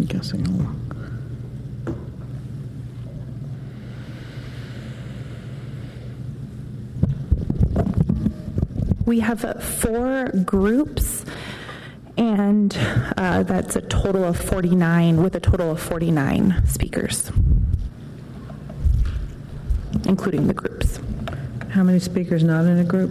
guessing along. We have 4 groups, and that's a total of 49, with a total of 49 speakers, including the groups. How many speakers not in a group?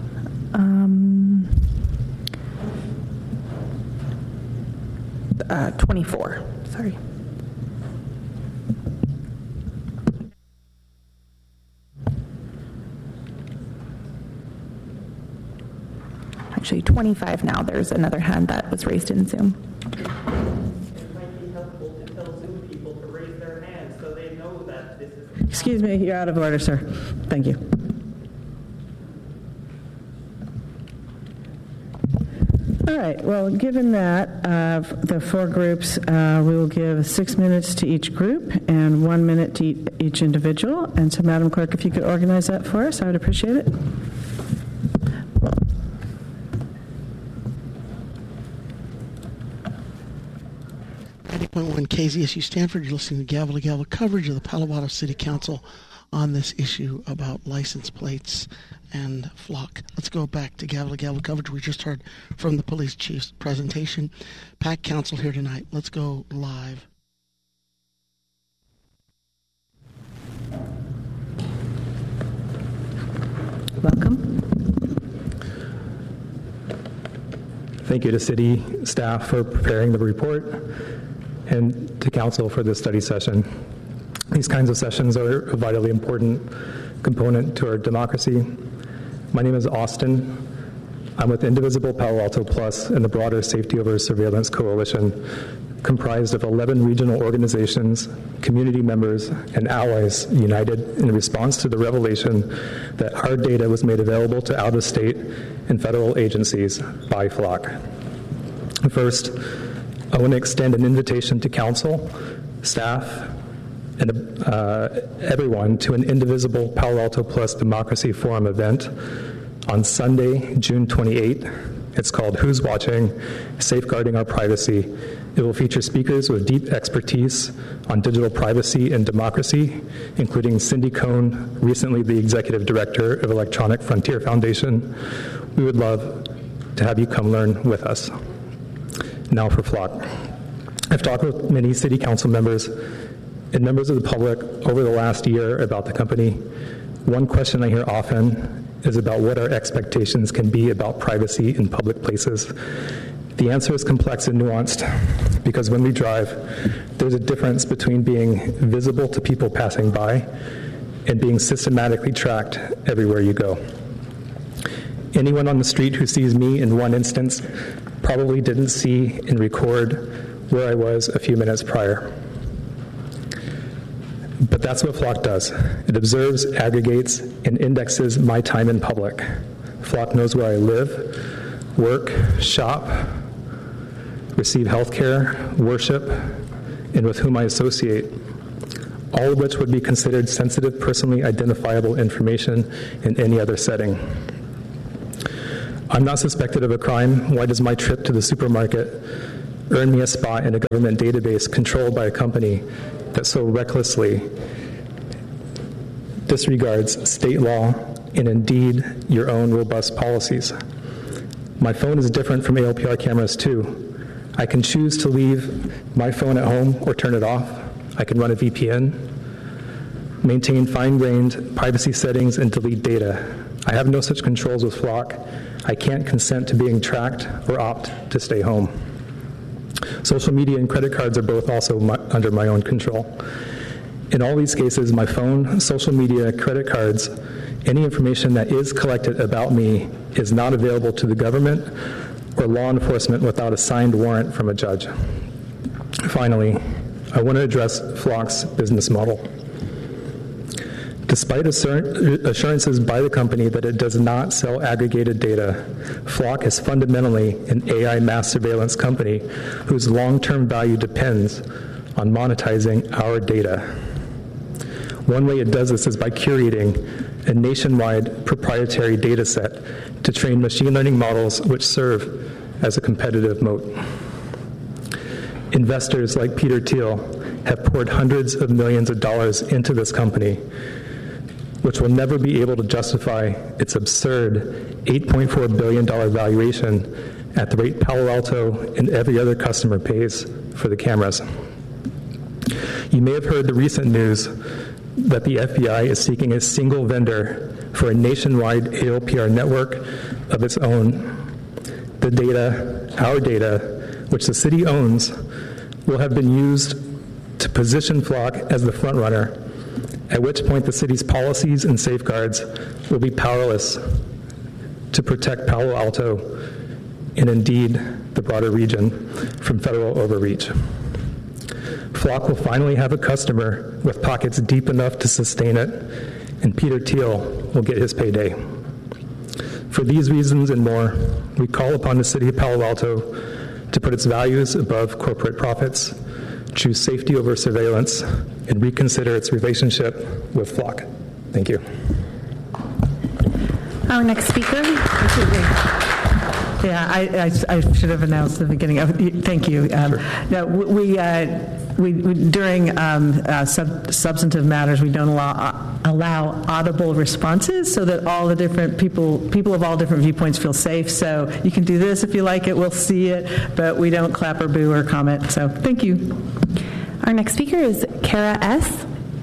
24, sorry. Actually, 25 now. There's another hand that was raised in Zoom. It might be helpful to tell Zoom people to raise their hands so they know that this is... Excuse me, you're out of order, sir. Thank you. All right, well, given that, the 4 groups, we will give 6 minutes to each group and 1 minute to each individual. And so, Madam Clerk, if you could organize that for us, I would appreciate it. KZSU Stanford, you're listening to Gavel to Gavel coverage of the Palo Alto City Council on this issue about license plates and Flock. Let's go back to Gavel coverage. We just heard from the police chief's presentation. Packed council here tonight. Let's go live. Welcome. Thank you to city staff for preparing the report and to council for this study session. These kinds of sessions are a vitally important component to our democracy. My name is Austin. I'm with Indivisible Palo Alto Plus and the broader Safety Over Surveillance Coalition, comprised of 11 regional organizations, community members, and allies united in response to the revelation that our data was made available to out-of-state and federal agencies by Flock. First, I want to extend an invitation to council, staff, and everyone to an Indivisible Palo Alto Plus Democracy Forum event on Sunday, June 28. It's called Who's Watching? Safeguarding Our Privacy. It will feature speakers with deep expertise on digital privacy and democracy, including Cindy Cohn, recently the Executive Director of Electronic Frontier Foundation. We would love to have you come learn with us. Now for Flock. I've talked with many city council members and members of the public over the last year about the company. One question I hear often is about what our expectations can be about privacy in public places. The answer is complex and nuanced because when we drive, there's a difference between being visible to people passing by and being systematically tracked everywhere you go. Anyone on the street who sees me in one instance probably didn't see and record where I was a few minutes prior. But that's what Flock does. It observes, aggregates, and indexes my time in public. Flock knows where I live, work, shop, receive health care, worship, and with whom I associate, all of which would be considered sensitive, personally identifiable information in any other setting. I'm not suspected of a crime. Why does my trip to the supermarket earn me a spot in a government database controlled by a company that so recklessly disregards state law and indeed your own robust policies? My phone is different from ALPR cameras too. I can choose to leave my phone at home or turn it off. I can run a VPN, maintain fine-grained privacy settings, and delete data. I have no such controls with Flock. I can't consent to being tracked or opt to stay home. Social media and credit cards are both also under my own control. In all these cases, my phone, social media, credit cards, any information that is collected about me is not available to the government or law enforcement without a signed warrant from a judge. Finally, I want to address Flock's business model. Despite assurances by the company that it does not sell aggregated data, Flock is fundamentally an AI mass surveillance company whose long-term value depends on monetizing our data. One way it does this is by curating a nationwide proprietary data set to train machine learning models which serve as a competitive moat. investors like Peter Thiel have poured hundreds of millions of dollars into this company, which will never be able to justify its absurd $8.4 billion valuation at the rate Palo Alto and every other customer pays for the cameras. You may have heard the recent news that the FBI is seeking a single vendor for a nationwide AOPR network of its own. The data, our data, which the city owns, will have been used to position Flock as the front runner, at which point the city's policies and safeguards will be powerless to protect Palo Alto and indeed the broader region from federal overreach. Flock will finally have a customer with pockets deep enough to sustain it, and Peter Thiel will get his payday. For these reasons and more, we call upon the city of Palo Alto to put its values above corporate profits, choose safety over surveillance, and reconsider its relationship with Flock. Thank you. Our next speaker. Yeah, I should have announced at the beginning. Thank you. Sure. No, we during substantive matters, we don't allow audible responses so that all the different people of all different viewpoints feel safe. So you can do this if you like it. We'll see it, but we don't clap or boo or comment. So thank you. Our next speaker is Kara S.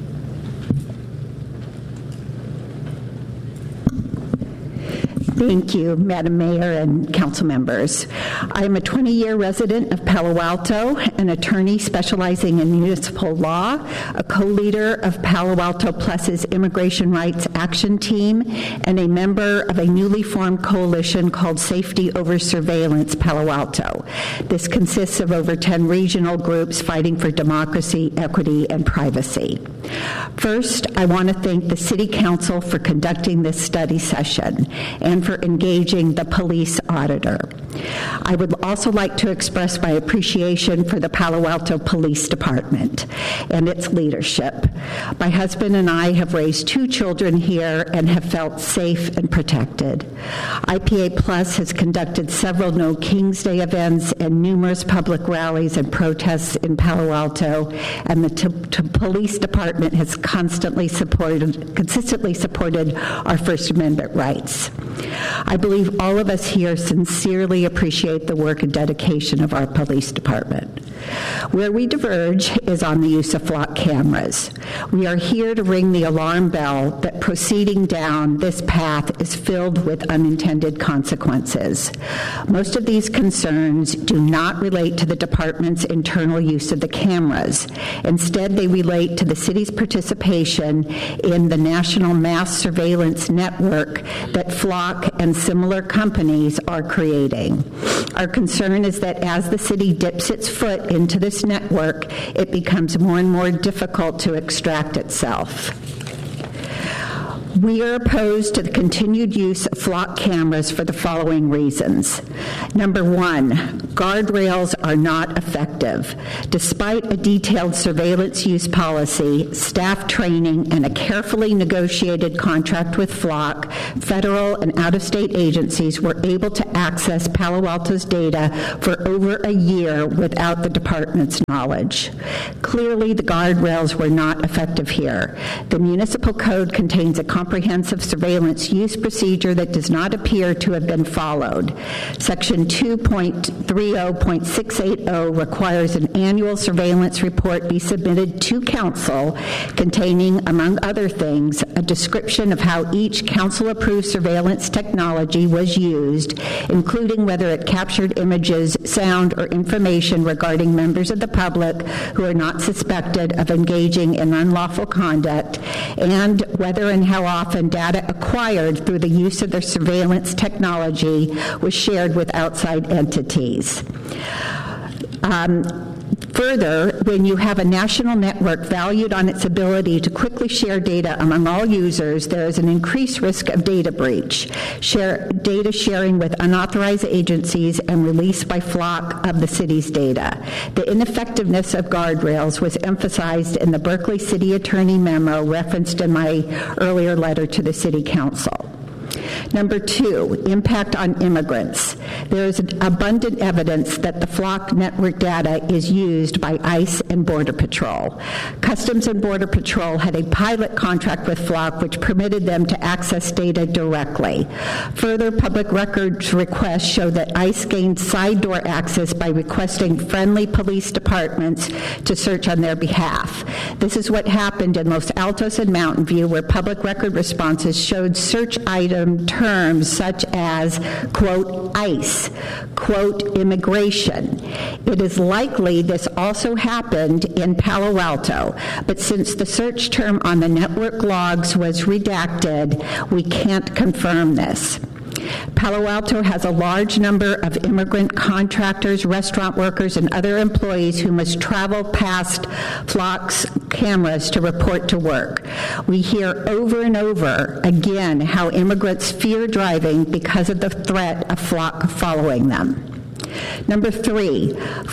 Thank you, Madam Mayor and council members. I am a 20-year resident of Palo Alto, an attorney specializing in municipal law, a co-leader of Palo Alto Plus's Immigration Rights Action Team, and a member of a newly formed coalition called Safety Over Surveillance Palo Alto. This consists of over 10 regional groups fighting for democracy, equity, and privacy. First, I want to thank the City Council for conducting this study session and for engaging the police auditor. I would also like to express my appreciation for the Palo Alto Police Department and its leadership. My husband and I have raised 2 children here and have felt safe and protected. IPA Plus has conducted several No Kings Day events and numerous public rallies and protests in Palo Alto, and the police department has consistently supported our First Amendment rights. I believe all of us here sincerely appreciate the work and dedication of our police department. Where we diverge is on the use of Flock cameras. We are here to ring the alarm bell that proceeding down this path is filled with unintended consequences. Most of these concerns do not relate to the department's internal use of the cameras. Instead, they relate to the city's participation in the national mass surveillance network that Flock and similar companies are creating. Our concern is that as the city dips its foot into this network, it becomes more and more difficult to extract itself. We are opposed to the continued use of Flock cameras for the following reasons. Number 1, guardrails are not effective. Despite a detailed surveillance use policy, staff training, and a carefully negotiated contract with Flock, federal and out-of-state agencies were able to access Palo Alto's data for over a year without the department's knowledge. Clearly, the guardrails were not effective here. The municipal code contains a comprehensive surveillance use procedure that does not appear to have been followed. Section 2.30.680 requires an annual surveillance report be submitted to council containing, among other things, a description of how each council-approved surveillance technology was used, including whether it captured images, sound, or information regarding members of the public who are not suspected of engaging in unlawful conduct, and whether and how often data acquired through the use of their surveillance technology was shared with outside entities. Further, when you have a national network valued on its ability to quickly share data among all users, there is an increased risk of data breach, data sharing with unauthorized agencies, and release by Flock of the city's data. The ineffectiveness of guardrails was emphasized in the Berkeley City Attorney memo referenced in my earlier letter to the City Council. Number 2, impact on immigrants. There is abundant evidence that the Flock network data is used by ICE and Border Patrol. Customs and Border Patrol had a pilot contract with Flock which permitted them to access data directly. Further public records requests show that ICE gained side door access by requesting friendly police departments to search on their behalf. This is what happened in Los Altos and Mountain View, where public record responses showed search item terms such as, quote, ICE, quote, immigration. It is likely this also happened in Palo Alto, but since the search term on the network logs was redacted, we can't confirm this. Palo Alto has a large number of immigrant contractors, restaurant workers, and other employees who must travel past Flock's cameras to report to work. We hear over and over again how immigrants fear driving because of the threat of Flock following them. Number 3,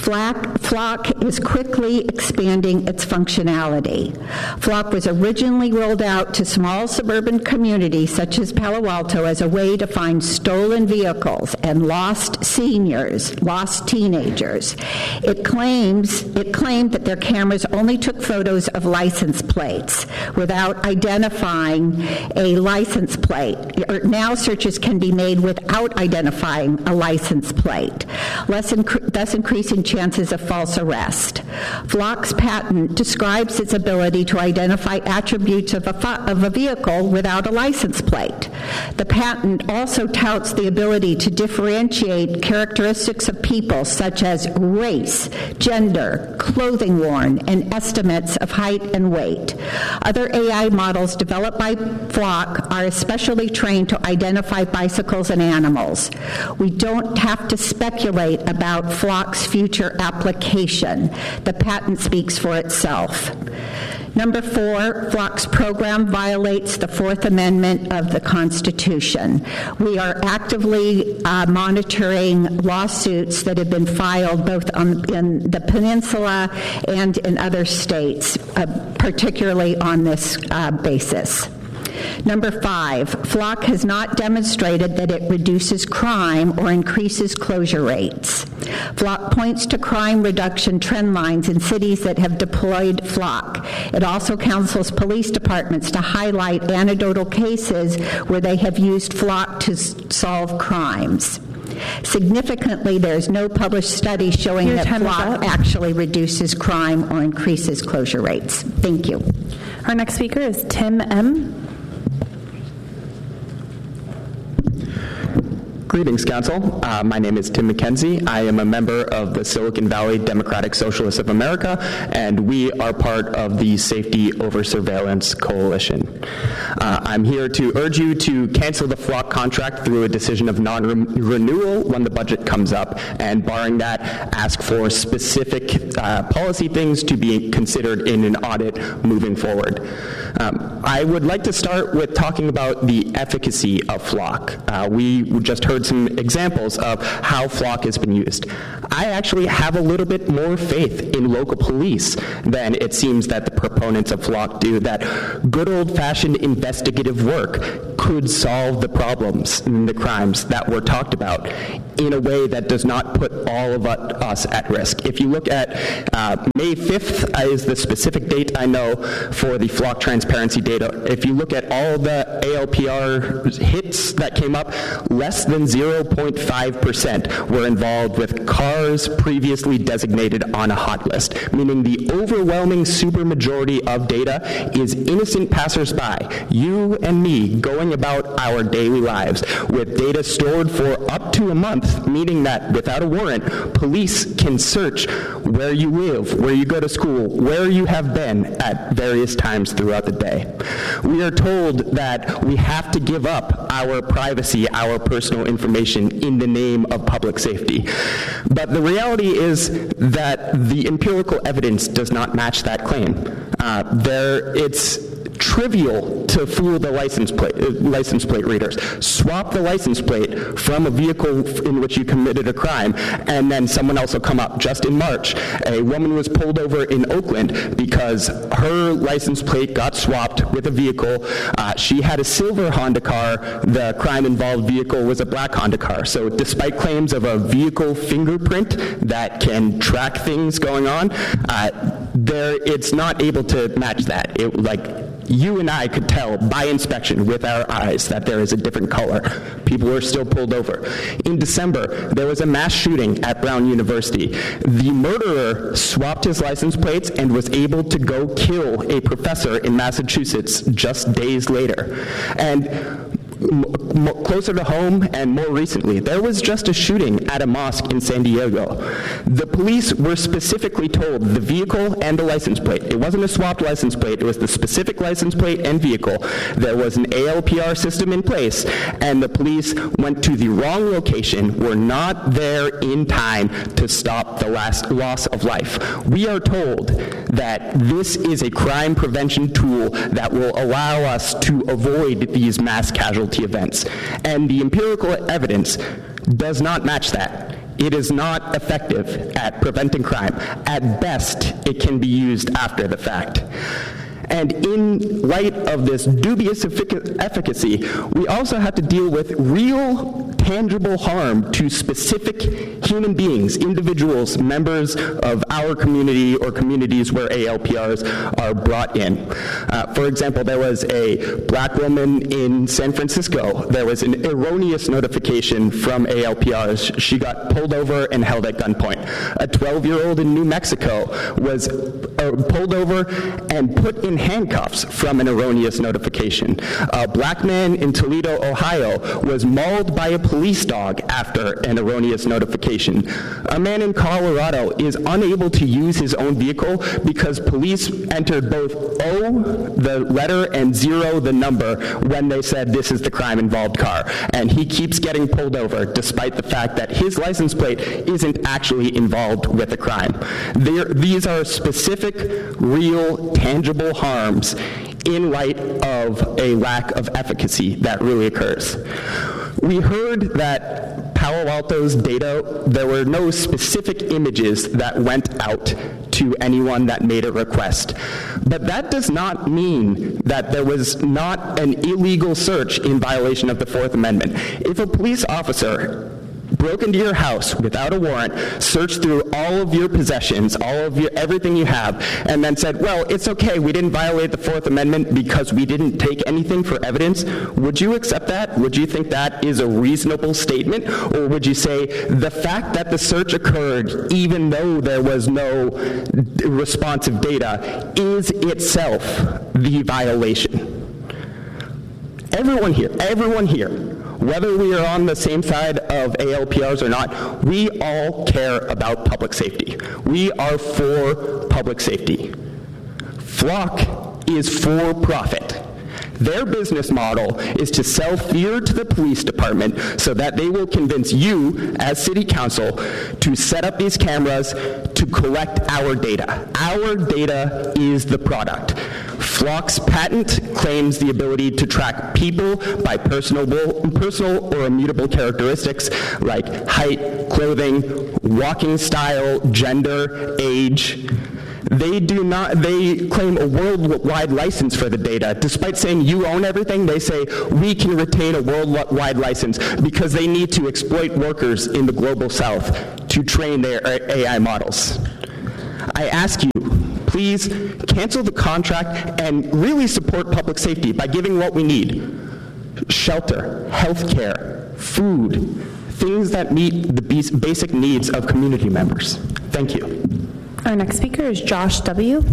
Flock is quickly expanding its functionality. Flock was originally rolled out to small suburban communities such as Palo Alto as a way to find stolen vehicles and lost seniors, lost teenagers. It claimed that their cameras only took photos of license plates without identifying a license plate. Now searches can be made without identifying a license plate, thus increasing chances of false arrest. Flock's patent describes its ability to identify attributes of a vehicle without a license plate. The patent also touts the ability to differentiate characteristics of people such as race, gender, clothing worn, and estimates of height and weight. Other AI models developed by Flock are especially trained to identify bicycles and animals. We don't have to speculate about Flock's future application. The patent speaks for itself. Number 4, Flock's program violates the Fourth Amendment of the Constitution. We are actively monitoring lawsuits that have been filed both in the peninsula and in other states, particularly on this basis. Number 5, Flock has not demonstrated that it reduces crime or increases closure rates. Flock points to crime reduction trend lines in cities that have deployed Flock. It also counsels police departments to highlight anecdotal cases where they have used Flock to solve crimes. Significantly, there is no published study showing that Flock actually reduces crime or increases closure rates. Thank you. Our next speaker is Tim M. Greetings, Council. My name is Tim McKenzie. I am a member of the Silicon Valley Democratic Socialists of America, and we are part of the Safety Over Surveillance Coalition. I'm here to urge you to cancel the Flock contract through a decision of non-renewal when the budget comes up, and barring that, ask for specific policy things to be considered in an audit moving forward. I would like to start with talking about the efficacy of Flock. We just heard some examples of how Flock has been used. I actually have a little bit more faith in local police than it seems that the proponents of Flock do, that good old-fashioned investigative work could solve the problems and the crimes that were talked about in a way that does not put all of us at risk. If you look at May 5th is the specific date I know for the Flock transparency data. If you look at all the ALPR hits that came up, less than 0.5% were involved with cars previously designated on a hot list, meaning the overwhelming supermajority of data is innocent passersby, you and me, going about our daily lives with data stored for up to a month, meaning that without a warrant, police can search where you live, where you go to school, where you have been at various times throughout the day. We are told that we have to give up our privacy, our personal information in the name of public safety. But the reality is that the empirical evidence does not match that claim. It's trivial to fool the license plate readers. Swap the license plate from a vehicle in which you committed a crime, and then someone else will come up. Just in March, a woman was pulled over in Oakland because her license plate got swapped with a vehicle. She had a silver Honda car. The crime-involved vehicle was a black Honda car. So despite claims of a vehicle fingerprint that can track things going on, it's not able to match that. You and I could tell by inspection with our eyes that there is a different color. People were still pulled over. In December, there was a mass shooting at Brown University. The murderer swapped his license plates and was able to go kill a professor in Massachusetts just days later. And closer to home and more recently, there was just a shooting at a mosque in San Diego. The police were specifically told the vehicle and the license plate. It wasn't a swapped license plate. It was the specific license plate and vehicle. There was an ALPR system in place, and the police went to the wrong location, were not there in time to stop the loss of life. We are told that this is a crime prevention tool that will allow us to avoid these mass casualty events. And the empirical evidence does not match that. It is not effective at preventing crime. At best, it can be used after the fact. And in light of this dubious efficacy, we also have to deal with real, tangible harm to specific human beings, individuals, members of our community or communities where ALPRs are brought in. For example, there was a black woman in San Francisco. There was an erroneous notification from ALPRs. She got pulled over and held at gunpoint. A 12-year-old in New Mexico was pulled over and put in handcuffs from an erroneous notification. A black man in Toledo, Ohio was mauled by a police dog after an erroneous notification. A man in Colorado is unable to use his own vehicle because police entered both O, the letter, and 0, the number, when they said this is the crime-involved car. And he keeps getting pulled over despite the fact that his license plate isn't actually involved with the crime. These are specific, real, tangible harms in light of a lack of efficacy that really occurs. We heard that Palo Alto's data, there were no specific images that went out to anyone that made a request. But that does not mean that there was not an illegal search in violation of the Fourth Amendment. If a police officer broke into your house without a warrant, searched through all of your possessions, everything you have, and then said, well, it's okay, we didn't violate the Fourth Amendment because we didn't take anything for evidence, would you accept that? Would you think that is a reasonable statement? Or would you say the fact that the search occurred, even though there was no responsive data, is itself the violation? Everyone here, whether we are on the same side of ALPRs or not, we all care about public safety. We are for public safety. Flock is for profit. Their business model is to sell fear to the police department so that they will convince you, as city council, to set up these cameras to collect our data. Our data is the product. Flock's patent claims the ability to track people by personal or immutable characteristics like height, clothing, walking style, gender, age. They claim a worldwide license for the data. Despite saying you own everything, they say we can retain a worldwide license because they need to exploit workers in the global south to train their AI models. I ask you, please cancel the contract and really support public safety by giving what we need: shelter, health care, food, things that meet the basic needs of community members. Thank you. Our next speaker is Josh W.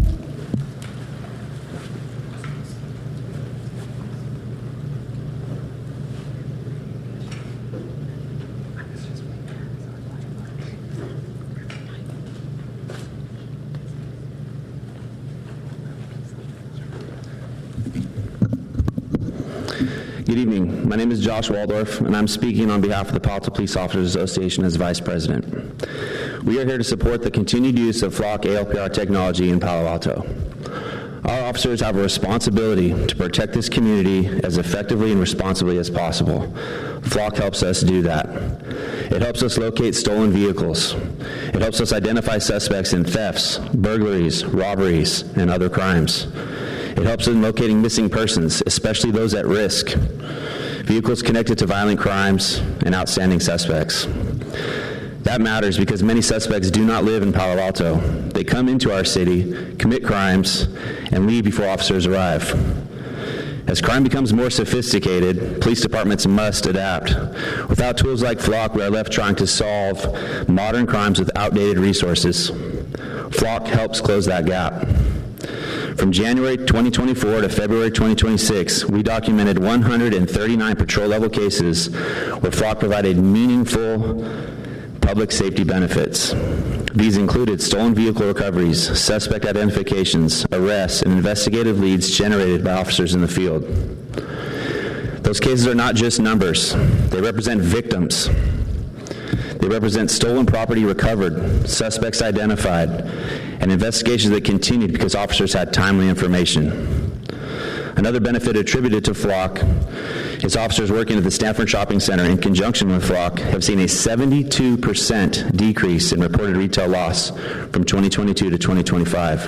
Good evening. My name is Josh Waldorf, and I'm speaking on behalf of the Palo Alto Police Officers Association as Vice President. We are here to support the continued use of Flock ALPR technology in Palo Alto. Our officers have a responsibility to protect this community as effectively and responsibly as possible. Flock helps us do that. It helps us locate stolen vehicles. It helps us identify suspects in thefts, burglaries, robberies, and other crimes. It helps in locating missing persons, especially those at risk, vehicles connected to violent crimes, and outstanding suspects. That matters because many suspects do not live in Palo Alto. They come into our city, commit crimes, and leave before officers arrive. As crime becomes more sophisticated, police departments must adapt. Without tools like Flock, we are left trying to solve modern crimes with outdated resources. Flock helps close that gap. From January 2024 to February 2026, we documented 139 patrol-level cases where Flock provided meaningful public safety benefits. These included stolen vehicle recoveries, suspect identifications, arrests, and investigative leads generated by officers in the field. Those cases are not just numbers. They represent victims. They represent stolen property recovered, suspects identified, and investigations that continued because officers had timely information. Another benefit attributed to Flock is officers working at the Stanford Shopping Center in conjunction with Flock have seen a 72% decrease in reported retail loss from 2022 to 2025.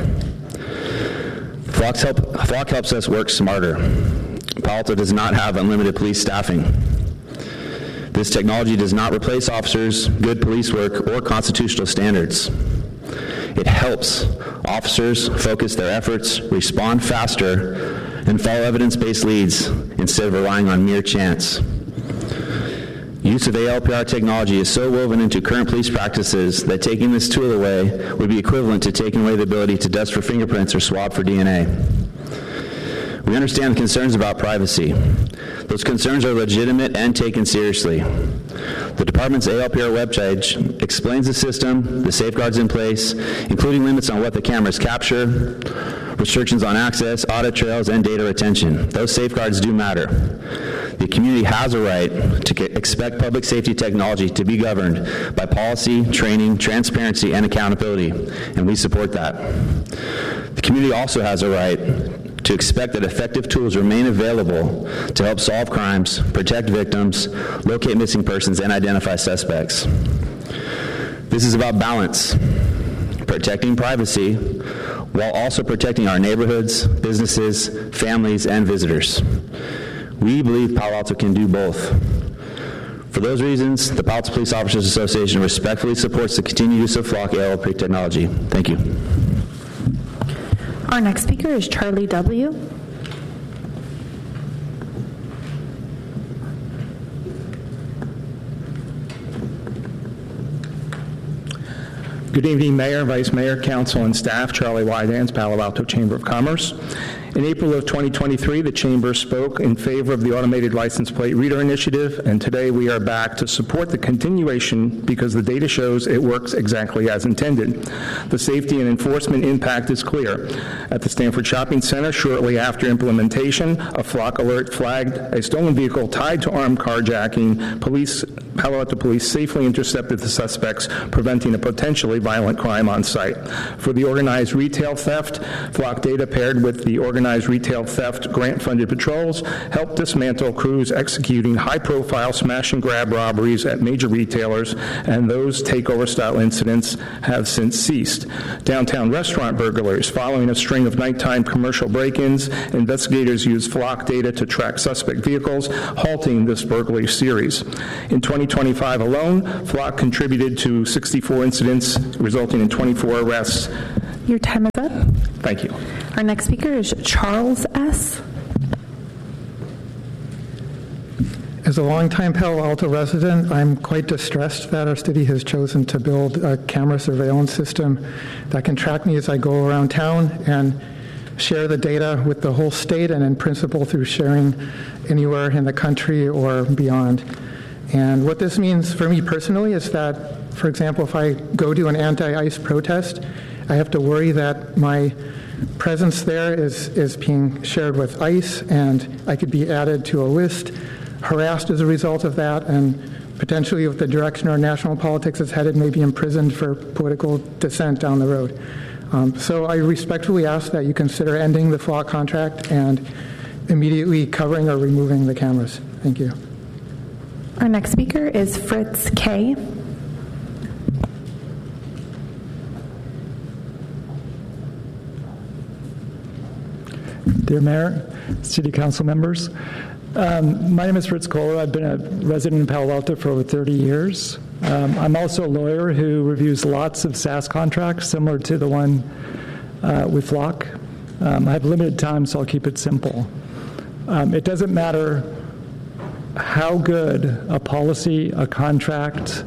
Flock helps us work smarter. Palo Alto does not have unlimited police staffing. This technology does not replace officers, good police work, or constitutional standards. It helps officers focus their efforts, respond faster, and follow evidence-based leads instead of relying on mere chance. Use of ALPR technology is so woven into current police practices that taking this tool away would be equivalent to taking away the ability to dust for fingerprints or swab for DNA. We understand the concerns about privacy. Those concerns are legitimate and taken seriously. The department's ALPR webpage explains the system, the safeguards in place, including limits on what the cameras capture, restrictions on access, audit trails, and data retention. Those safeguards do matter. The community has a right to expect public safety technology to be governed by policy, training, transparency, and accountability, and we support that. The community also has a right to expect that effective tools remain available to help solve crimes, protect victims, locate missing persons, and identify suspects. This is about balance, protecting privacy, while also protecting our neighborhoods, businesses, families, and visitors. We believe Palo Alto can do both. For those reasons, the Palo Alto Police Officers Association respectfully supports the continued use of Flock ALPR technology. Thank you. Our next speaker is Charlie W. Good evening, Mayor, Vice Mayor, Council, and staff. Charlie Wydans, Palo Alto Chamber of Commerce. In April of 2023, the Chamber spoke in favor of the Automated License Plate Reader Initiative, and today we are back to support the continuation because the data shows it works exactly as intended. The safety and enforcement impact is clear. At the Stanford Shopping Center, shortly after implementation, a Flock alert flagged a stolen vehicle tied to armed carjacking. Palo Alto police safely intercepted the suspects, preventing a potentially violent crime on site. For the organized retail theft, Flock data paired with the organized retail theft grant-funded patrols helped dismantle crews executing high-profile smash-and-grab robberies at major retailers, and those takeover-style incidents have since ceased. Downtown restaurant burglaries. Following a string of nighttime commercial break-ins, investigators used Flock data to track suspect vehicles, halting this burglary series. In 2025 alone, Flock contributed to 64 incidents, resulting in 24 arrests. Your time is up. Thank you. Our next speaker is Charles S. As a longtime Palo Alto resident, I'm quite distressed that our city has chosen to build a camera surveillance system that can track me as I go around town and share the data with the whole state and in principle through sharing anywhere in the country or beyond. And what this means for me personally is that, for example, if I go to an anti-ICE protest, I have to worry that my presence there is being shared with ICE, and I could be added to a list, harassed as a result of that, and potentially if the direction our national politics is headed, maybe imprisoned for political dissent down the road. So I respectfully ask that you consider ending the flock contract and immediately covering or removing the cameras. Thank you. Our next speaker is Fritz Kay. Dear Mayor, City Council members, my name is Fritz Kohler. I've been a resident in Palo Alto for over 30 years. I'm also a lawyer who reviews lots of SaaS contracts similar to the one with Flock. I have limited time, so I'll keep it simple. It doesn't matter how good a policy, a contract,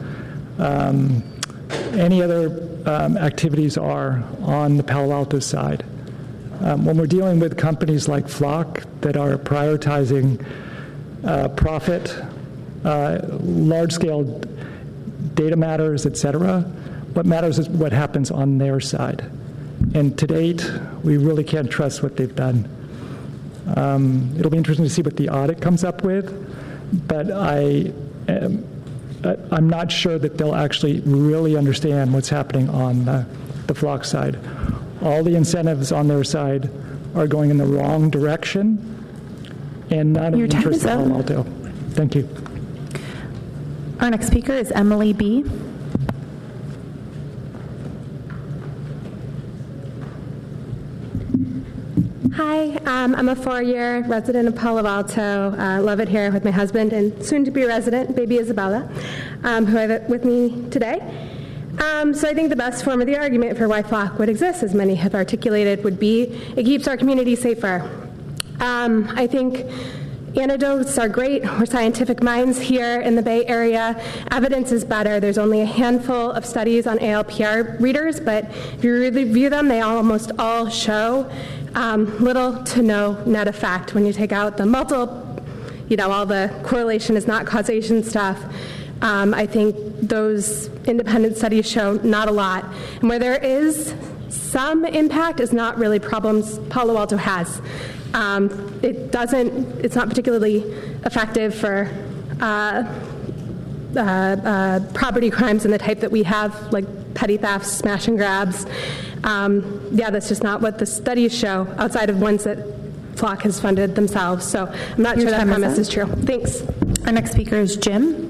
any other activities are on the Palo Alto side. When we're dealing with companies like Flock that are prioritizing profit, large-scale data matters, et cetera, what matters is what happens on their side. And to date, we really can't trust what they've done. It'll be interesting to see what the audit comes up with, but I'm not sure that they'll actually really understand what's happening on the Flock side. All the incentives on their side are going in the wrong direction and not in the interest of Palo Alto. Thank you. Our next speaker is Emily B. Hi, I'm a 4-year resident of Palo Alto. Love it here with my husband and soon-to-be resident, baby Isabella, who I have with me today. So I think the best form of the argument for why Flock would exist, as many have articulated, would be it keeps our community safer. I think anecdotes are great. We're scientific minds here in the Bay Area. Evidence is better. There's only a handful of studies on ALPR readers, but if you review them, they almost all show little to no net effect when you take out the all the correlation is not causation stuff. I think those independent studies show not a lot. And where there is some impact is not really problems Palo Alto has. It's not particularly effective for property crimes and the type that we have, like petty thefts, smash and grabs. That's just not what the studies show outside of ones that Flock has funded themselves. So I'm not sure that premise is true. Thanks. Our next speaker is Jim.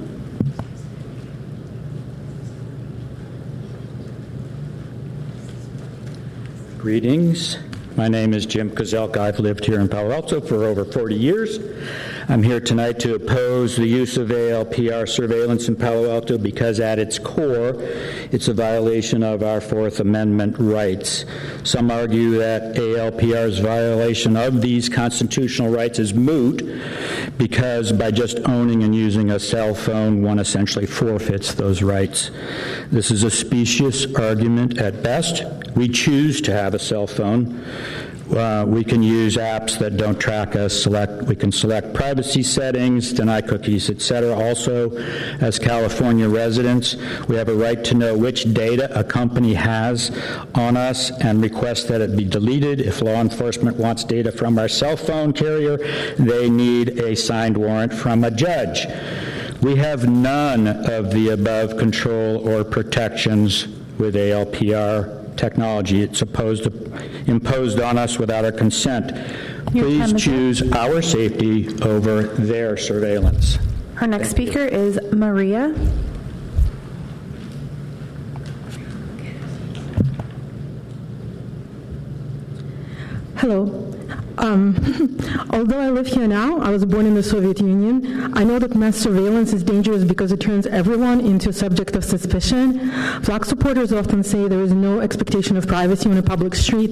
Greetings. My name is Jim Kozelka. I've lived here in Palo Alto for over 40 years. I'm here tonight to oppose the use of ALPR surveillance in Palo Alto because at its core, it's a violation of our Fourth Amendment rights. Some argue that ALPR's violation of these constitutional rights is moot because by just owning and using a cell phone, one essentially forfeits those rights. This is a specious argument at best. We choose to have a cell phone. We can use apps that don't track us. We can select privacy settings, deny cookies, etc. Also, as California residents, we have a right to know which data a company has on us and request that it be deleted. If law enforcement wants data from our cell phone carrier, they need a signed warrant from a judge. We have none of the above control or protections with ALPR technology. It's imposed on us without our consent. Please choose our safety over their surveillance. Our next speaker is Maria. Hello. Although I live here now, I was born in the Soviet Union. I know that mass surveillance is dangerous because it turns everyone into a subject of suspicion. Flock supporters often say there is no expectation of privacy on a public street.